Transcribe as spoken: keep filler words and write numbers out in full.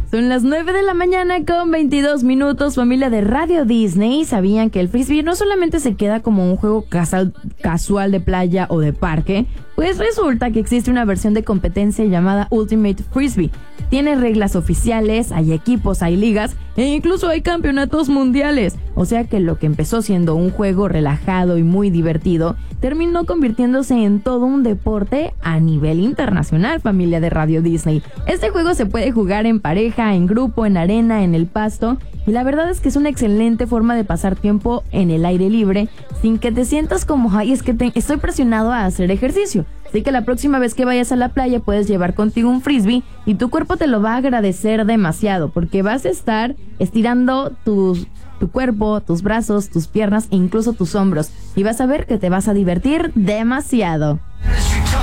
Son las nueve de la mañana con veintidós minutos, familia de Radio Disney. ¿Sabían que el frisbee no solamente se queda como un juego casual, casual de playa o de parque? Pues resulta que existe una versión de competencia llamada Ultimate Frisbee. Tiene reglas oficiales, hay equipos, hay ligas e incluso hay campeonatos mundiales. O sea que lo que empezó siendo un juego relajado y muy divertido, terminó convirtiéndose en todo un deporte a nivel internacional, familia de Radio Disney. Este juego se puede jugar en pareja, en grupo, en arena, en el pasto, y la verdad es que es una excelente forma de pasar tiempo en el aire libre sin que te sientas como, ay, es que te, estoy presionado a hacer ejercicio. Así que la próxima vez que vayas a la playa puedes llevar contigo un frisbee y tu cuerpo te lo va a agradecer demasiado, porque vas a estar estirando tus, tu cuerpo, tus brazos, tus piernas e incluso tus hombros, y vas a ver que te vas a divertir demasiado.